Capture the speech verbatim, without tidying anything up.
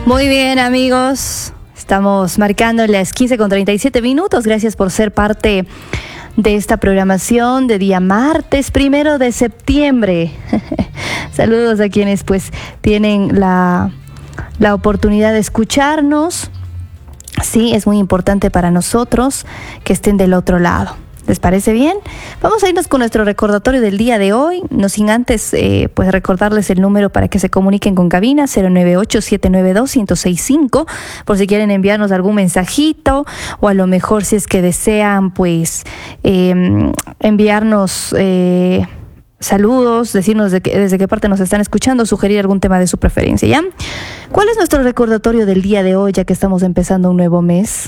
Muy bien, amigos. Estamos marcando las quince con treinta y siete minutos. Gracias por ser parte de esta programación de día martes primero de septiembre. Saludos a quienes pues tienen la, la oportunidad de escucharnos. Sí, es muy importante para nosotros que estén del otro lado. ¿Les parece bien? Vamos a irnos con nuestro recordatorio del día de hoy, no sin antes eh, pues recordarles el número para que se comuniquen con cabina, cero nueve ocho, siete nueve dos, uno cero seis cinco, por si quieren enviarnos algún mensajito o a lo mejor si es que desean pues eh, enviarnos eh, saludos, decirnos de que, desde qué parte nos están escuchando, sugerir algún tema de su preferencia, ¿ya? ¿Cuál es nuestro recordatorio del día de hoy, ya que estamos empezando un nuevo mes?